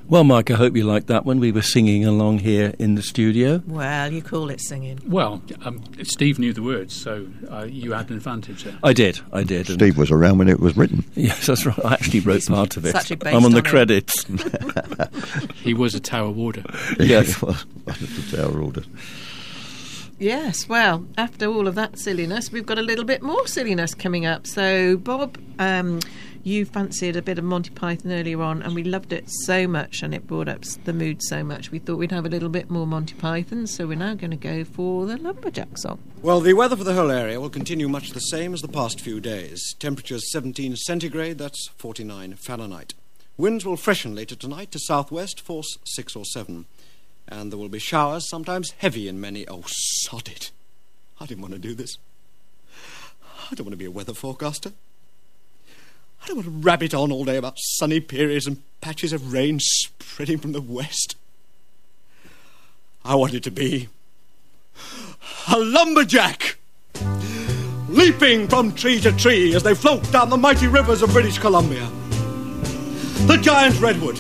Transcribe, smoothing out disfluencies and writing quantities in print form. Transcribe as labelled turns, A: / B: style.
A: Well, Mike, I hope you liked that one. We were singing along here in the studio.
B: Well, you call it singing.
C: Well, Steve knew the words, so you had an advantage there.
A: I did.
D: Steve was around when it was written.
A: Yes, that's right. I actually wrote part of it.
B: Such a based
A: I'm on the
B: on it.
A: credits.
C: He was a tower warder.
A: Yes.
D: He was the tower order.
B: Yes, well, after all of that silliness, we've got a little bit more silliness coming up. So, Bob, you fancied a bit of Monty Python earlier on, and we loved it so much, and it brought up the mood so much. We thought we'd have a little bit more Monty Python, so we're now going to go for the Lumberjack song.
E: Well, the weather for the whole area will continue much the same as the past few days. Temperatures 17 centigrade, that's 49 Fahrenheit. Winds will freshen later tonight to southwest, force 6 or 7. And there will be showers, sometimes heavy in many... Oh, sod it. I didn't want to do this. I don't want to be a weather forecaster. I don't want to rabbit on all day about sunny periods and patches of rain spreading from the west. I want it to be a lumberjack, leaping from tree to tree as they float down the mighty rivers of British Columbia. The giant redwood,